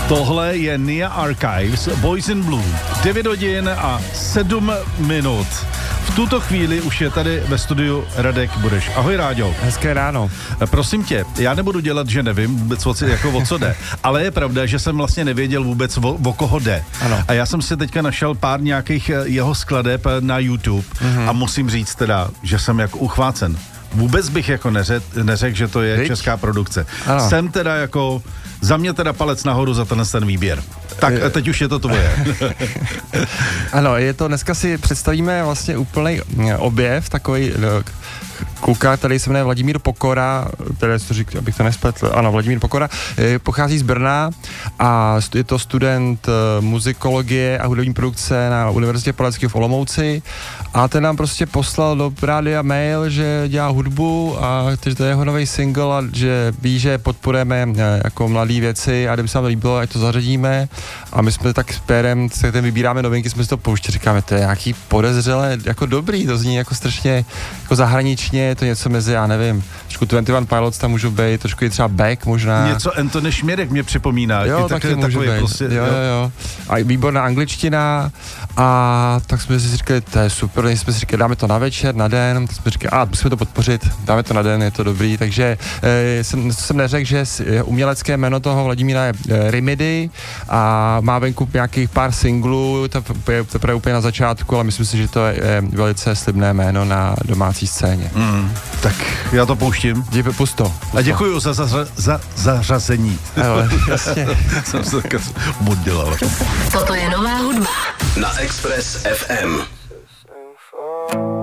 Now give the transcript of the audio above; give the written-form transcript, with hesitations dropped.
Tohle je Nia Archives, Boys in Blue. 9 hodin a 7 minut. V tuto chvíli už je tady ve studiu Radek Bureš. Ahoj, Ráďo. Hezké ráno. Prosím tě, já nebudu dělat, že nevím vůbec, o co jde, ale je pravda, že jsem vlastně nevěděl vůbec, o koho jde. Ano. A já jsem si teďka našel pár nějakých jeho skladeb na YouTube a musím říct teda, že jsem jako uchvácen. Vůbec bych jako neřekl, že to je česká produkce. Ano. Jsem teda jako, za mě teda palec nahoru za ten výběr. Tak teď už je to tvoje. Ano, je to, dneska si představíme vlastně úplný objev, takový kluka, který se jmenuje Vladimír Pokora, tedy to řík, abych to nespletl, ano, Vladimír Pokora, pochází z Brna a je to student muzikologie a hudební produkce na Univerzitě Palackého v Olomouci a ten nám prostě poslal do rádia mail, že dělá hudbu a že to je jeho nový single a že ví, že podporujeme jako mladý věci a kdyby se nám to líbilo, ať to zařadíme a my jsme tak s Pérem, se kterým vybíráme novinky, jsme si to pouštěli, říkáme, to je nějaký podezřelé, jako dobrý, to zní jako strašně jako zahraničně, je to něco mezi, já nevím, trošku 21 Pilots tam můžou být, trošku i třeba Beck možná. Něco Anthony Šměrek mě připomíná. Jo, taky může být. Prostě, jo. A výborná angličtina a tak jsme si říkali, to je super, jsme si říkali, dáme to na večer, na den, tak jsme říkali, musíme to podpořit, dáme to na den, je to dobrý, takže jsem neřekl, že umělecké jméno toho Vladimíra je Remedy a má venku nějakých pár singlů, teprve úplně na začátku, ale myslím si, že to je velice slibné jméno na domácí scéně. Tak já to pouštím. Pusto. A děkuju za zařazení. Ale jasně. Jsem se tak moc dělal. Toto je nová hudba na Express FM.